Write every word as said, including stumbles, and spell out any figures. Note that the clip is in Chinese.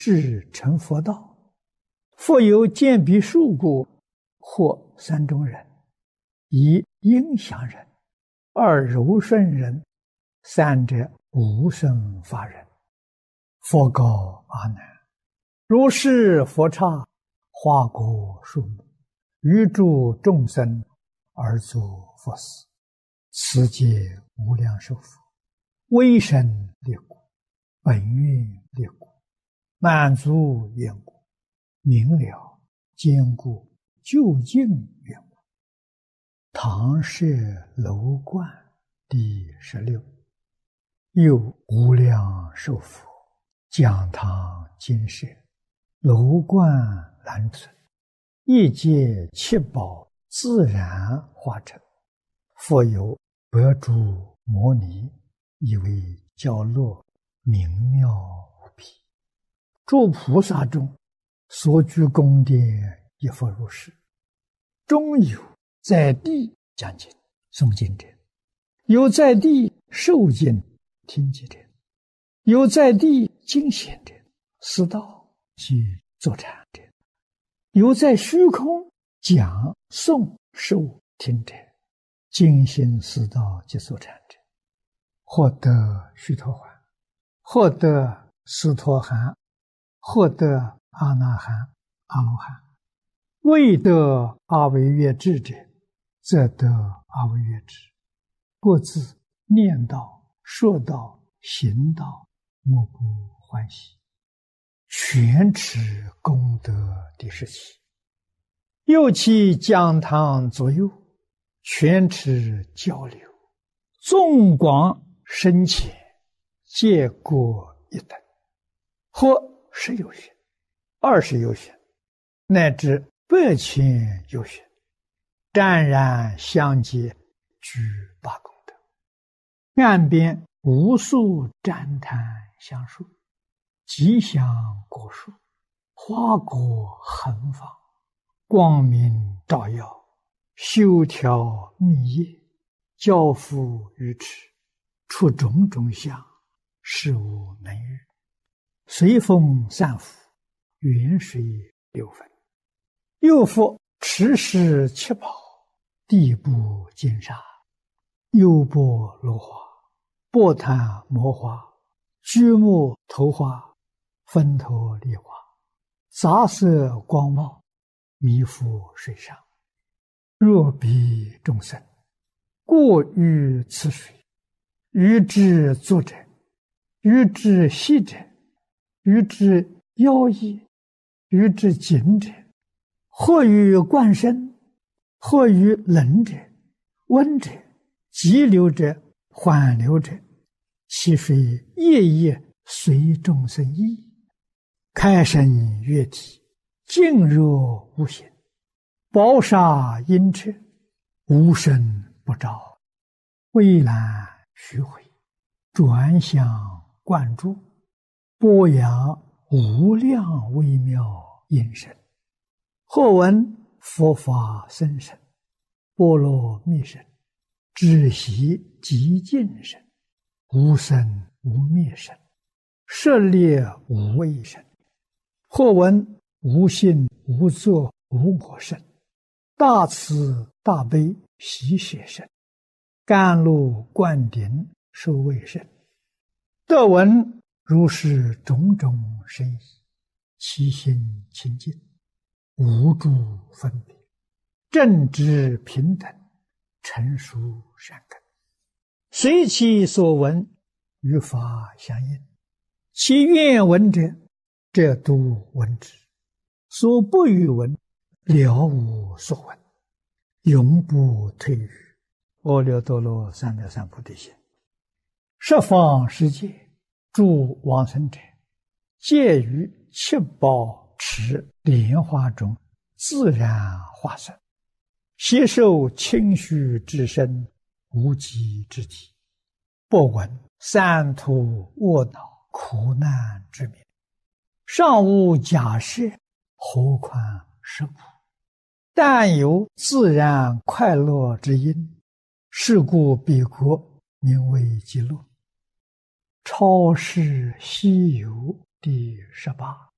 至成佛道。复有见彼数故，或三种人：一应祥人，二柔顺人，三者无生法忍。佛告阿难：如是佛刹，花果树木，余诸众生而作佛事，此皆无量寿佛，威神力故，本愿力故，满足愿故，明了坚固究竟愿故。唐舍楼观第十六。又无量寿佛讲堂金舍，楼观兰存，一界七宝自然化成，复有百诸摩尼，以为教乐，明妙无比。诸菩萨中所居宫殿，亦复如是。中有在地讲经诵经者，有在地受经听经者，有在地经显者，思道及坐禅者，有在虚空讲诵受听者，精心思道及坐禅者，获得须陀洹，获得斯陀含，获得阿那含、阿罗汉。未得阿惟越致者，则得阿惟越致。各自念道、说道、行道，莫不欢喜，全持功德第十七。又其讲堂左右，全持交流，纵广深浅，皆各一等，或十有许，二十有许，乃至百千有许，湛然相接，具八功德。岸边无数旃檀香树，吉祥果树，花果横放，光明照耀，修条密叶，交付于持，出种种相，事无能遇。随风散伏，远水流分。又复持世七宝，地部金沙，优波罗花，波檀摩花，居木头花，分头梨花，杂色光茂，弥覆水上。若彼众生过于此水，于之作者，于之息者，于之妖异，于之紧者，或于灌身，或于冷者、温者、急流者、缓流者，其水夜夜随众生意，开生悦体，静若无形，宝沙阴彻，无声不照，蔚蓝虚回，转向灌注，播扬无量微妙音声。或闻佛法深深，波罗蜜声，知悉极尽声，无生无灭声，舍猎无畏声。或闻无性无作无我声，大慈大悲喜舍声，甘露灌顶受畏声。得闻如是种种深意，其心清净，无诸分别，正知平等，成熟善根，随其所闻，与法相应。其愿闻者，则都闻之；所不欲闻，了无所闻，永不退于阿耨多罗三藐三菩提心。十方世界诸往生者，皆于七宝池莲花中自然化身，悉受清虚之身，无极之体，不闻三途卧恼苦难之名，尚无假设，何况是苦？但有自然快乐之因，是故彼国名为极乐。超世西游第十八。